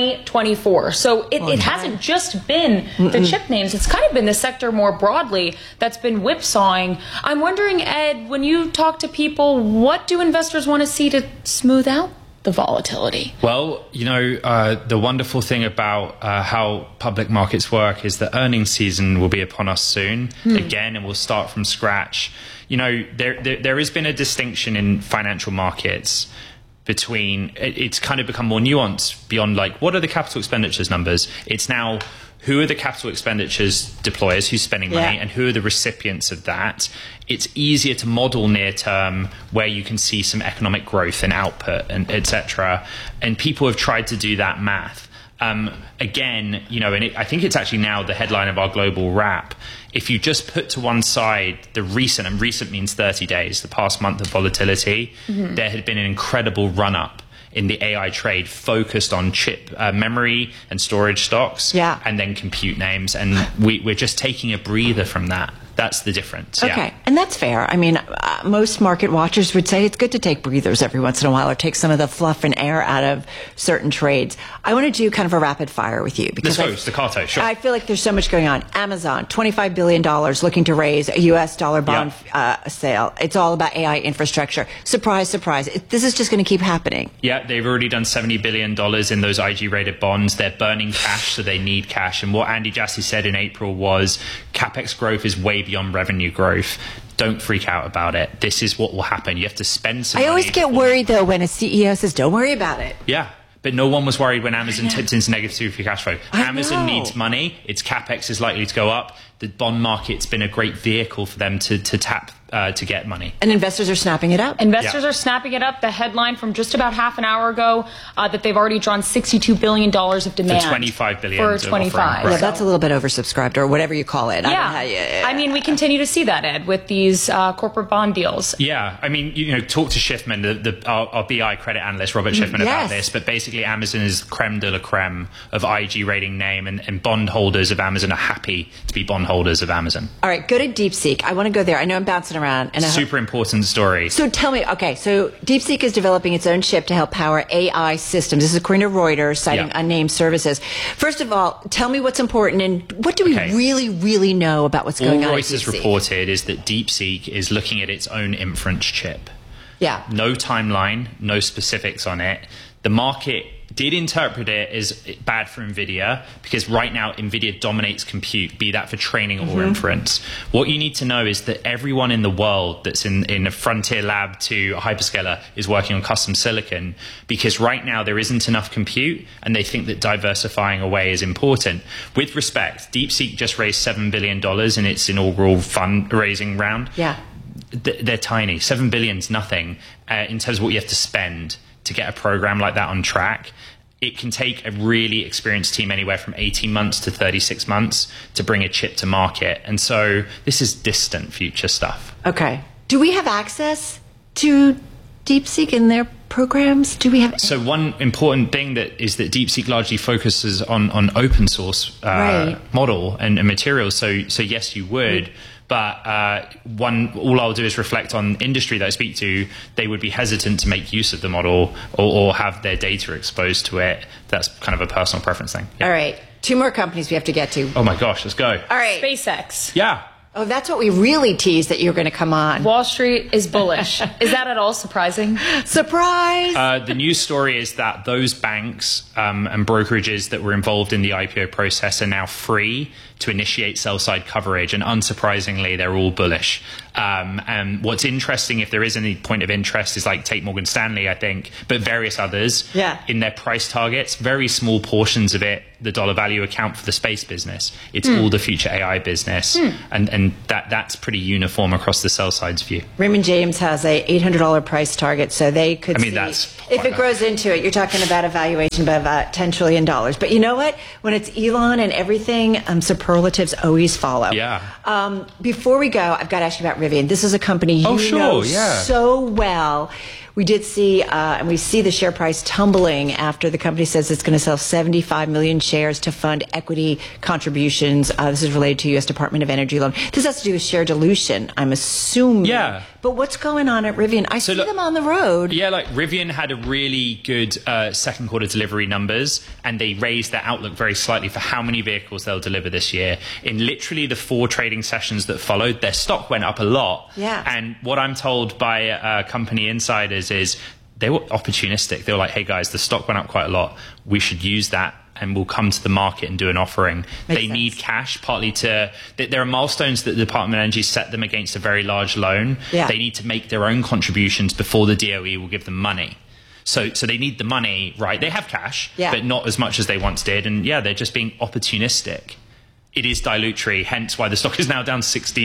2024. So it hasn't just been the chip names. It's kind of been the sector more broadly that's been whipsawing. I'm wondering, Ed, when you talk to people, what do investors want to see to smooth out the volatility?
Well, the wonderful thing about how public markets work is that earnings season will be upon us soon again, and we'll start from scratch. There has been a distinction in financial markets between, it's kind of become more nuanced beyond, like, what are the capital expenditures numbers? It's now, who are the capital expenditures deployers, who's spending money, and who are the recipients of that? It's easier to model near term, where you can see some economic growth and output, and etc. And people have tried to do that math. Again, I think it's actually now the headline of our global wrap. If you just put to one side the recent, and recent means 30 days, the past month of volatility, there had been an incredible run up in the AI trade focused on chip memory and storage stocks, and then compute names. And we're just taking a breather from that. That's the difference.
Okay, and that's fair. I mean, most market watchers would say it's good to take breathers every once in a while, or take some of the fluff and air out of certain trades. I want to do kind of a rapid fire with you, because
staccato, sure.
I feel like there's so much going on. Amazon, $25 billion looking to raise a U.S. dollar bond sale. It's all about AI infrastructure. Surprise, surprise. This is just going to keep happening.
Yeah, they've already done $70 billion in those IG-rated bonds. They're burning cash, so they need cash. And what Andy Jassy said in April was, CapEx growth is way beyond revenue growth. Don't freak out about it. This is what will happen. You have to spend some money.
I always get worried, though, when a CEO says, don't worry about it.
Yeah. But no one was worried when Amazon tipped into negative free cash flow. Amazon needs money. Its CapEx is likely to go up. The bond market's been a great vehicle for them to tap to get money.
And investors are snapping it up.
Investors are snapping it up. The headline from just about half an hour ago that they've already drawn $62 billion of demand.
For $25 billion.
For 25.
Yeah, that's a little bit oversubscribed, or whatever you call it.
I mean, we continue to see that, Ed, with these corporate bond deals.
Yeah. I mean, talk to Schiffman, our BI credit analyst, Robert Schiffman, about this. But basically, Amazon is creme de la creme of IG rating name, and bond holders of Amazon are happy to be bond holders of Amazon.
All right, go to DeepSeek. I want to go there. I know I'm bouncing around. And
super important story.
So tell me, okay, so DeepSeek is developing its own chip to help power AI systems. This is according to Reuters, citing unnamed services. First of all, tell me what's important, and what do we really, really know about what's going on at DeepSeek?
All Reuters reported is that DeepSeek is looking at its own inference chip.
Yeah.
No timeline, no specifics on it. The market did interpret it as bad for NVIDIA, because right now NVIDIA dominates compute, be that for training or inference. What you need to know is that everyone in the world that's in a frontier lab to a hyperscaler is working on custom silicon, because right now there isn't enough compute, and they think that diversifying away is important. With respect, DeepSeek just raised $7 billion in its inaugural fundraising round.
Yeah.
They're tiny. $7 billion's nothing in terms of what you have to spend to get a program like that on track. It can take a really experienced team anywhere from 18 months to 36 months to bring a chip to market. And so this is distant future stuff.
Okay. Do we have access to DeepSeek in their programs? Do we have?
So one important thing that DeepSeek largely focuses on open source model and materials. So yes, you would. But all I'll do is reflect on industry that I speak to. They would be hesitant to make use of the model or have their data exposed to it. That's kind of a personal preference thing. Yeah.
All right. 2 more companies we have to get to.
Oh my gosh, let's go.
All right.
SpaceX.
Yeah.
Oh, that's what we really teased that you were going to come on.
Wall Street is bullish. Is that at all surprising?
Surprise!
The news story is that those banks and brokerages that were involved in the IPO process are now free to initiate sell-side coverage, and unsurprisingly, they're all bullish. And what's interesting, if there is any point of interest, is like take Morgan Stanley, I think, but various others in their price targets, very small portions of it, the dollar value account for the space business. It's all the future AI business, and that's pretty uniform across the sell side's view.
Raymond James has a $800 price target, so they could.
I mean,
see,
that's
if it grows into it, you're talking about a valuation of about $10 trillion. But you know what? When it's Elon and everything, superlatives always follow.
Yeah.
Before we go, I've got to ask you about Rivian. This is a company you know so well. We did see, and we see the share price tumbling after the company says it's going to sell 75 million shares to fund equity contributions. This is related to U.S. Department of Energy loan. This has to do with share dilution, I'm assuming.
Yeah.
But what's going on at Rivian? I see them on the road.
Yeah, like Rivian had a really good second quarter delivery numbers, and they raised their outlook very slightly for how many vehicles they'll deliver this year. In literally the 4 trading sessions that followed, their stock went up a lot.
Yeah.
And what I'm told by company insiders is they were opportunistic. They were like, hey guys, the stock went up quite a lot. We should use that and we'll come to the market and do an offering. They need cash, partly there are milestones that the Department of Energy set them against a very large loan.
Yeah.
They need to make their own contributions before the DOE will give them money. So they need the money, right? They have cash, but not as much as they once did. And they're just being opportunistic. It is dilutory, hence why the stock is now down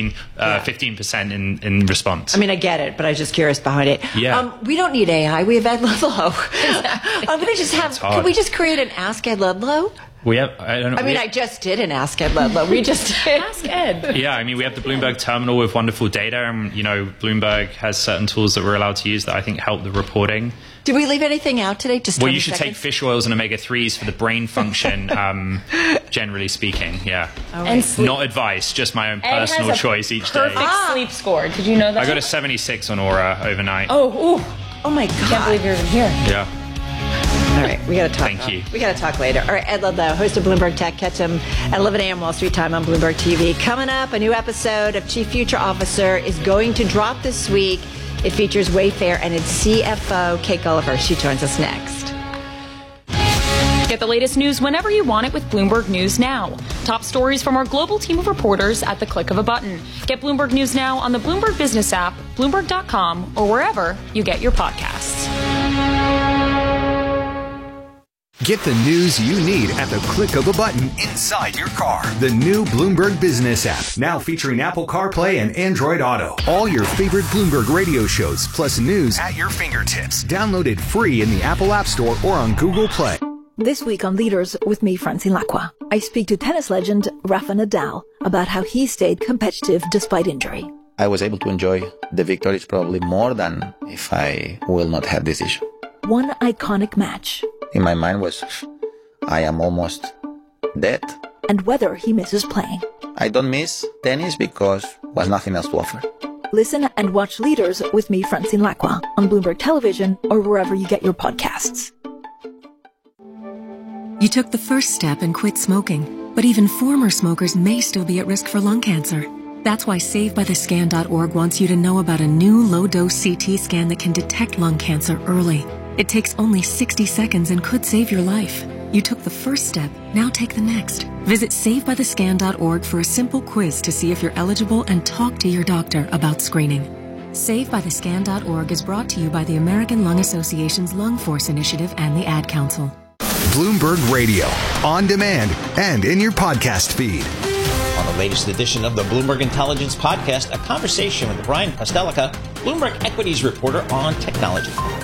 15% in response.
I mean, I get it, but I was just curious behind it.
Yeah.
We don't need AI. We have Ed Ludlow. I'm going to just have, can we just create an Ask Ed Ludlow?
We have, I don't know.
I mean, I just did an Ask Ed Ludlow. We just did.
Ask Ed.
Yeah, I mean, we have the Bloomberg terminal with wonderful data. And, Bloomberg has certain tools that we're allowed to use that I think help the reporting.
Did we leave anything out today? Just
you should take fish oils and omega-3s for the brain function, generally speaking, yeah.
Right.
And not advice, just my own personal choice each day.
Perfect sleep score. Did you know that?
I got a 76 on Aura overnight.
Oh my God.
Can't believe you're even here.
Yeah.
All right, we got to talk.
Thank you.
We got to talk later. All right, Ed Ludlow, host of Bloomberg Tech. Catch him at 11 a.m. Wall Street time on Bloomberg TV. Coming up, a new episode of Chief Future Officer is going to drop this week. It features Wayfair and its CFO, Kate Gulliver. She joins us next.
Get the latest news whenever you want it with Bloomberg News Now. Top stories from our global team of reporters at the click of a button. Get Bloomberg News Now on the Bloomberg Business app, Bloomberg.com, or wherever you get your podcasts.
Get the news you need at the click of a button inside your car. The new Bloomberg Business app, now featuring Apple CarPlay and Android Auto. All your favorite Bloomberg radio shows, plus news at your fingertips. Download it free in the Apple App Store or on Google Play.
This week on Leaders with me, Francine Lacqua, I speak to tennis legend Rafa Nadal about how he stayed competitive despite injury.
I was able to enjoy the victories probably more than if I will not have this issue.
One iconic match.
In my mind was, I am almost dead.
And whether he misses playing.
I don't miss tennis because was nothing else to offer.
Listen and watch Leaders with me, Francine Lacqua, on Bloomberg Television or wherever you get your podcasts.
You took the first step and quit smoking, but even former smokers may still be at risk for lung cancer. That's why SaveByTheScan.org wants you to know about a new low-dose CT scan that can detect lung cancer early. It takes only 60 seconds and could save your life. You took the first step, now take the next. Visit SaveByTheScan.org for a simple quiz to see if you're eligible and talk to your doctor about screening. SaveByTheScan.org is brought to you by the American Lung Association's Lung Force Initiative and the Ad Council.
Bloomberg Radio, on demand and in your podcast feed.
On the latest edition of the Bloomberg Intelligence Podcast, a conversation with Brian Kostelka, Bloomberg Equities reporter on technology.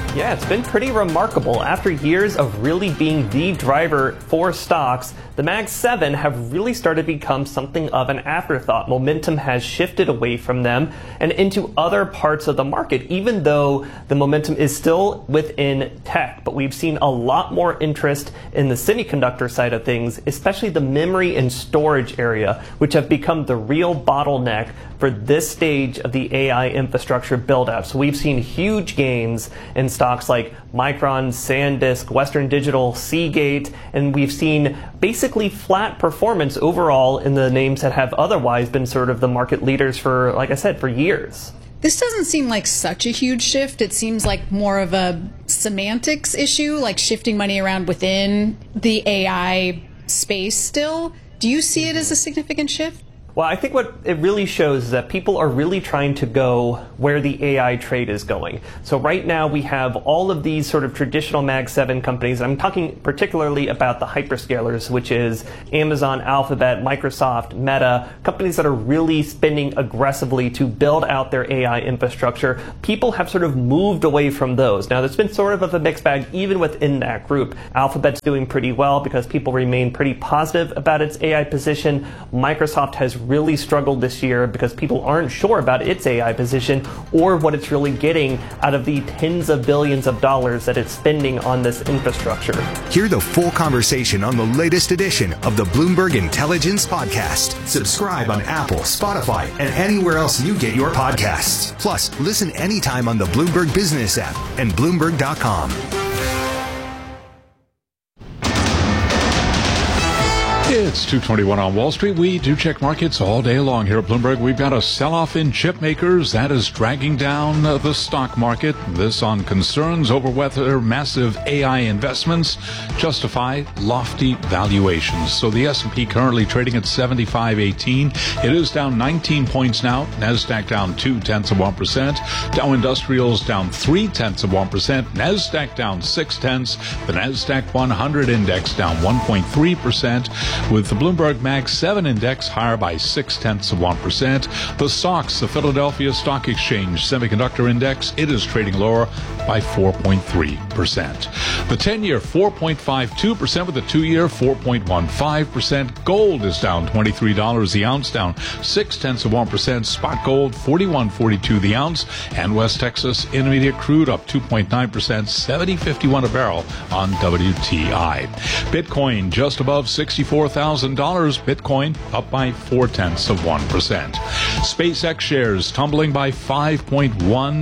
Yeah, it's been pretty remarkable. After years of really being the driver for stocks, the Mag 7 have really started to become something of an afterthought. Momentum has shifted away from them and into other parts of the market, even though the momentum is still within tech. But we've seen a lot more interest in the semiconductor side of things, especially the memory and storage area, which have become the real bottleneck for this stage of the AI infrastructure build-out. So we've seen huge gains in stocks like Micron, SanDisk, Western Digital, Seagate, and we've seen basically flat performance overall in the names that have otherwise been sort of the market leaders for, like I said, for years.
This doesn't seem like such a huge shift. It seems like more of a semantics issue, like shifting money around within the AI space still. Do you see it as a significant shift?
Well, I think what it really shows is that people are really trying to go where the AI trade is going. So right now we have all of these sort of traditional Mag 7 companies. I'm talking particularly about the hyperscalers, which is Amazon, Alphabet, Microsoft, Meta, companies that are really spending aggressively to build out their AI infrastructure. People have sort of moved away from those. Now, there's been sort of a mixed bag even within that group. Alphabet's doing pretty well because people remain pretty positive about its AI position. Microsoft has really struggled this year because people aren't sure about its AI position or what it's really getting out of the tens of billions of dollars that it's spending on this infrastructure.
Hear the full conversation on the latest edition of the Bloomberg Intelligence Podcast. Subscribe on Apple, Spotify, and anywhere else you get your podcasts. Plus, listen anytime on the Bloomberg Business app and Bloomberg.com.
It's 2:21 on Wall Street. We do check markets all day long here at Bloomberg. We've got a sell-off in chip makers that is dragging down the stock market. This on concerns over whether massive AI investments justify lofty valuations. So the S&P currently trading at 75.18. It is down 19 points now. NASDAQ down 0.2%. Dow Industrials down 0.3%. NASDAQ down 0.6. The NASDAQ 100 index down 1.3%. With the Bloomberg Mag 7 index higher by 0.6%. The SOX, the Philadelphia Stock Exchange Semiconductor Index, it is trading lower by 4.3%. The 10-year 4.52% with the 2-year 4.15%. Gold is down $23 the ounce, down 0.6%. Spot gold $41.42 the ounce, and West Texas Intermediate crude up 2.9%, $70.51 a barrel on WTI. Bitcoin just above $64,000. Bitcoin up by 0.4%. SpaceX shares tumbling by 5.1%.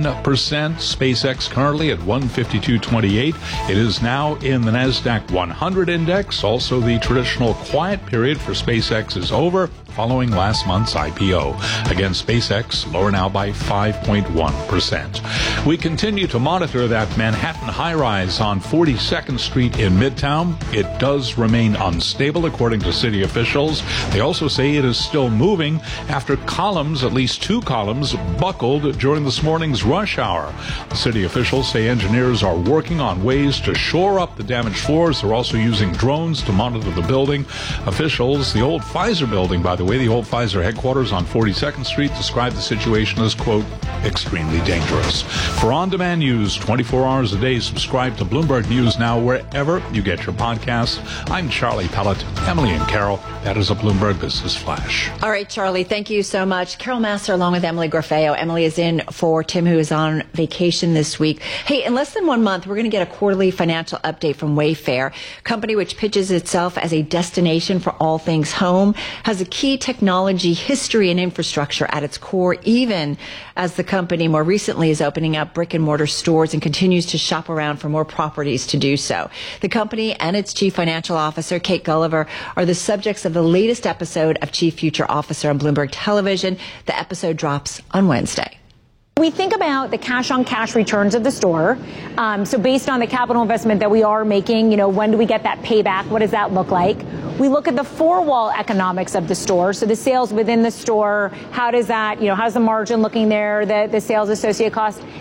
SpaceX currently at 152.28. It is now in the NASDAQ 100 index. Also, the traditional quiet period for SpaceX is over following last month's IPO. Again, SpaceX lower now by 5.1%. We continue to monitor that Manhattan high-rise on 42nd Street in Midtown. It does remain unstable, according to city officials. They also say it is still moving after columns, at least 2 columns, buckled during this morning's rush hour. The city officials say engineers are working on ways to shore up the damaged floors. They're also using drones to monitor the building. Officials, the old Pfizer building, by the way, the old Pfizer headquarters on 42nd Street, described the situation as, quote, extremely dangerous. For on-demand news 24 hours a day, subscribe to Bloomberg News Now wherever you get your podcasts. I'm Charlie Pellet. Emily and Carol, that is a Bloomberg Business Flash.
All right, Charlie, thank you so much. Carol Massar along with Emily Grafeo. Emily is in for Tim, who is on vacation this week. Hey, in less than 1 month, we're going to get a quarterly financial update from Wayfair, a company which pitches itself as a destination for all things home, has a key technology history and infrastructure at its core, even as the company more recently is opening up brick and mortar stores and continues to shop around for more properties to do so. The company and its chief financial officer, Kate Gulliver, are the subjects of the latest episode of Chief Future Officer on Bloomberg Television. The episode drops on Wednesday.
We think about the cash-on-cash returns of the store. So based on the capital investment that we are making, when do we get that payback? What does that look like? We look at the four-wall economics of the store. So the sales within the store, how does that, how's the margin looking there, the sales associate cost?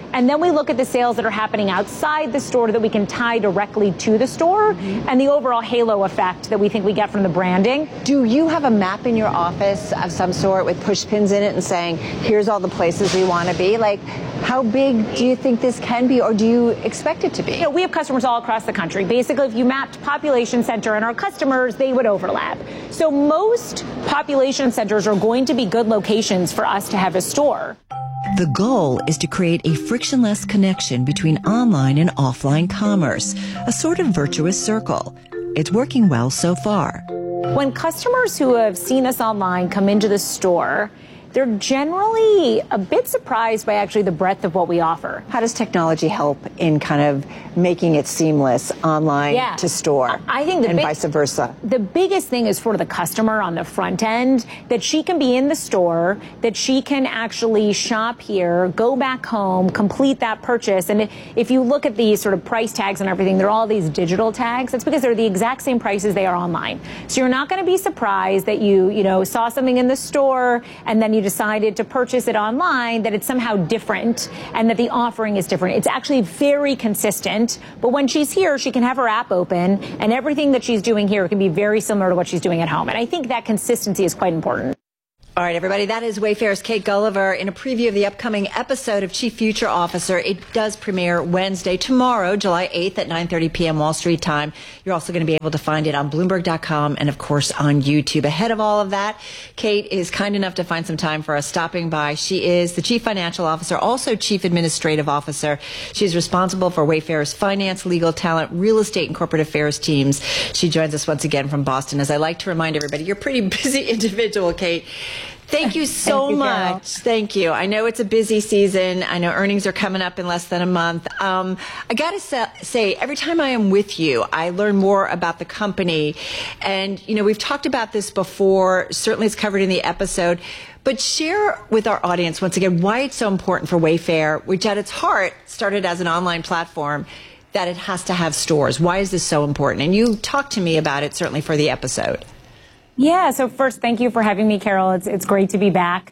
And then we look at the sales that are happening outside the store that we can tie directly to the store and the overall halo effect that we think we get from the branding.
Do you have a map in your office of some sort with push pins in it and saying, here's all the places we want to be? Like, how big do you think this can be, or do you expect it to be?
You know, we have customers all across the country. Basically, if you mapped population center and our customers, they would overlap. So most population centers are going to be good locations for us to have a store.
The goal is to create a frictionless connection between online and offline commerce, a sort of virtuous circle. It's working well so far.
When customers who have seen us online come into the store, they're generally a bit surprised by actually the breadth of what we offer.
How does technology help in kind of making it seamless online to store?
I think
and vice versa.
The biggest thing is for the customer on the front end, that she can be in the store, that she can actually shop here, go back home, complete that purchase. And if you look at these sort of price tags and everything, they're all these digital tags. That's because they're the exact same prices they are online. So you're not going to be surprised that you saw something in the store and then you decided to purchase it online, that it's somehow different and that the offering is different. It's actually very consistent. But when she's here, she can have her app open and everything that she's doing here can be very similar to what she's doing at home. And I think that consistency is quite important.
All right, everybody, that is Wayfair's Kate Gulliver in a preview of the upcoming episode of Chief Future Officer. It does premiere Wednesday, tomorrow, July 8th at 9:30 p.m. Wall Street time. You're also going to be able to find it on Bloomberg.com and, of course, on YouTube. Ahead of all of that, Kate is kind enough to find some time for us stopping by. She is the Chief Financial Officer, also Chief Administrative Officer. She's responsible for Wayfair's finance, legal, talent, real estate, and corporate affairs teams. She joins us once again from Boston. As I like to remind everybody, you're a pretty busy individual, Kate. Thank you so much. Thank you. I know it's a busy season. I know earnings are coming up in less than a month. I got to say, every time I am with you, I learn more about the company. And, we've talked about this before. Certainly it's covered in the episode. But share with our audience, once again, why it's so important for Wayfair, which at its heart started as an online platform, that it has to have stores. Why is this so important? And you talked to me about it, certainly for the episode.
Yeah, so first, thank you for having me, Carol. It's great to be back.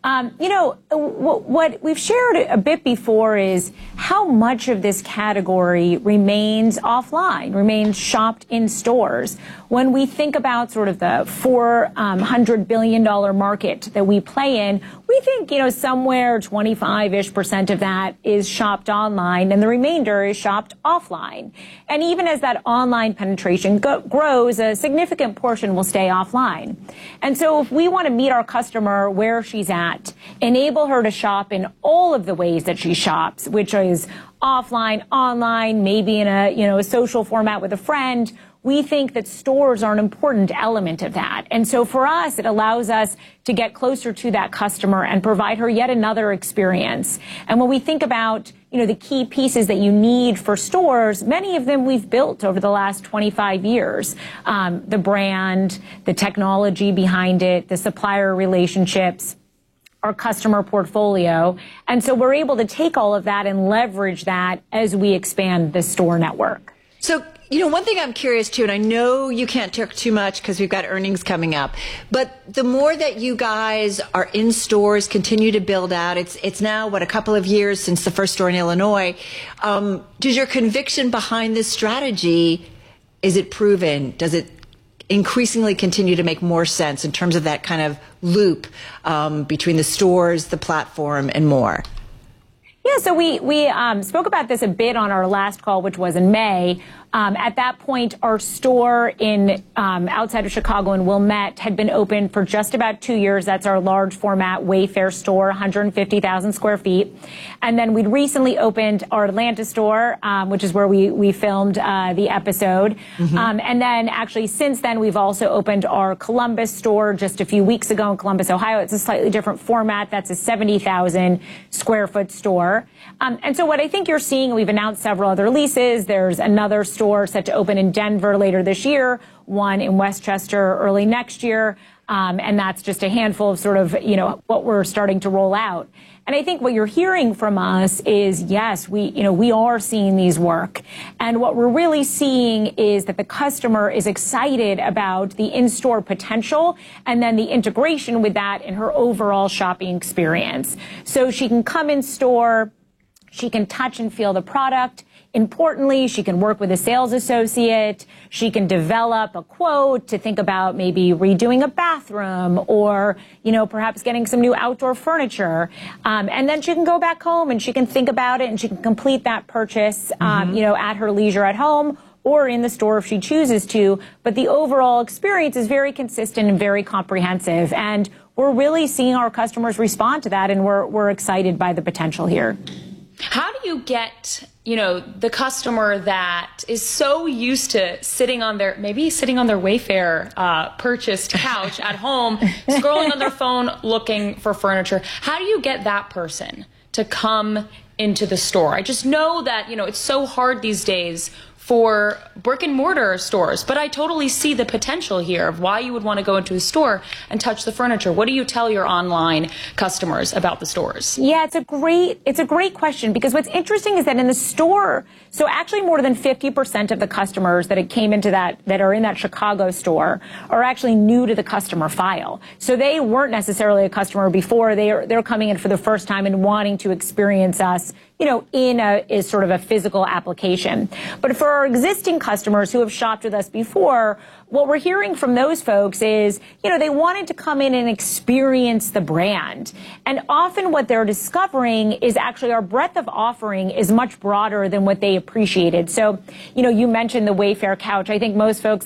What we've shared a bit before is how much of this category remains offline, remains shopped in stores. When we think about sort of the $400 billion market that we play in, we think, somewhere 25-ish% of that is shopped online and the remainder is shopped offline. And even as that online penetration grows, a significant portion will stay offline. And so if we want to meet our customer where she's at, enable her to shop in all of the ways that she shops, which is offline, online, maybe in a social format with a friend, we think that stores are an important element of that. And so for us, it allows us to get closer to that customer and provide her yet another experience. And when we think about, the key pieces that you need for stores, many of them we've built over the last 25 years. The brand, the technology behind it, the supplier relationships, our customer portfolio. And so we're able to take all of that and leverage that as we expand the store network.
So, one thing I'm curious too, and I know you can't talk too much because we've got earnings coming up, but the more that you guys are in stores, continue to build out, it's now, a couple of years since the first store in Illinois. Does your conviction behind this strategy, is it proven? Does it increasingly continue to make more sense in terms of that kind of loop between the stores, the platform, and more?
Yeah, so we spoke about this a bit on our last call, which was in May. At that point, our store in outside of Chicago in Wilmette had been open for just about 2 years. That's our large format Wayfair store, 150,000 square feet. And then we'd recently opened our Atlanta store, which is where we filmed the episode. Mm-hmm. And then actually since then, we've also opened our Columbus store just a few weeks ago in Columbus, Ohio. It's a slightly different format. That's a 70,000 square foot store. And so what I think you're seeing, we've announced several other leases. There's another store set to open in Denver later this year, one in Westchester early next year. And that's just a handful of sort of, what we're starting to roll out. And I think what you're hearing from us is, yes, we are seeing these work. And what we're really seeing is that the customer is excited about the in-store potential and then the integration with that in her overall shopping experience. So she can come in store, She can touch and feel the product. Importantly, she can work with a sales associate. She can develop a quote to think about maybe redoing a bathroom or, perhaps getting some new outdoor furniture. And then she can go back home and she can think about it and she can complete that purchase, at her leisure at home or in the store if she chooses to. But the overall experience is very consistent and very comprehensive. And we're really seeing our customers respond to that, and we're excited by the potential here.
How do you get, the customer that is so used to sitting on their Wayfair purchased couch at home, scrolling on their phone, looking for furniture? How do you get that person to come into the store? I just know that, it's so hard these days for brick and mortar stores, but I totally see the potential here of why you would want to go into a store and touch the furniture. What do you tell your online customers about the stores?
Yeah, it's a great question, because what's interesting is that in the store, so actually more than 50% of the customers that came into that are in that Chicago store are actually new to the customer file. So they weren't necessarily a customer before. They're coming in for the first time and wanting to experience us, in a sort of a physical application. But for our existing customers who have shopped with us before, what we're hearing from those folks is, they wanted to come in and experience the brand. And often what they're discovering is actually our breadth of offering is much broader than what they appreciated. So, you mentioned the Wayfair couch. I think most folks